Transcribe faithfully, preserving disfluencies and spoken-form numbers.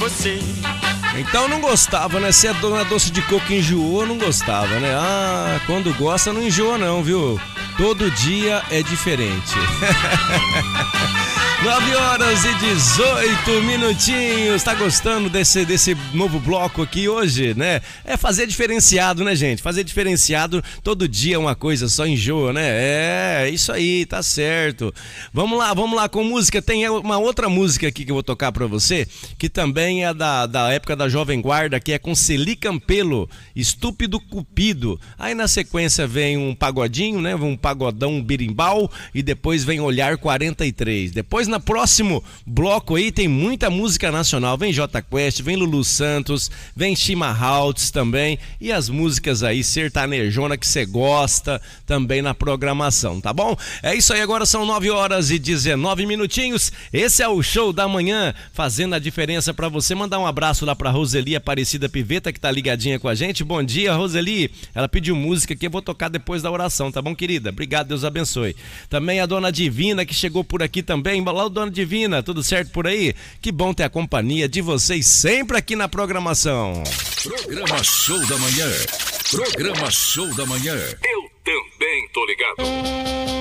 você. Então não gostava, né? Se a dona Doce de Coco enjoou, não gostava, né? Ah, quando gosta não enjoa não, viu? Todo dia é diferente. nove horas e dezoito minutinhos. Tá gostando desse, desse novo bloco aqui hoje, né? É fazer diferenciado, né, gente? Fazer diferenciado, todo dia uma coisa, só enjoa, né? É, isso aí, tá certo. Vamos lá, vamos lá com música. Tem uma outra música aqui que eu vou tocar pra você, que também é da, da época da Jovem Guarda, que é com Celi Campelo, Estúpido Cupido. Aí na sequência vem um pagodinho, né? Um pagodão, um birimbau, e depois vem Olhar quarenta e três. Depois no próximo bloco aí tem muita música nacional, vem Jota Quest, vem Lulu Santos, vem Shima Haltz também, e as músicas aí sertanejona que você gosta também na programação, tá bom? É isso aí, agora são nove horas e dezenove minutinhos, esse é o Show da Manhã, fazendo a diferença pra você. Mandar um abraço lá pra Roseli Aparecida Piveta, que tá ligadinha com a gente. Bom dia, Roseli, ela pediu música que eu vou tocar depois da oração, tá bom, querida? Obrigado, Deus abençoe. Também a Dona Divina, que chegou por aqui também. Olá, Dona Divina, tudo certo por aí? Que bom ter a companhia de vocês sempre aqui na programação. Programa Show da Manhã. Programa Show da Manhã. Eu também tô ligado.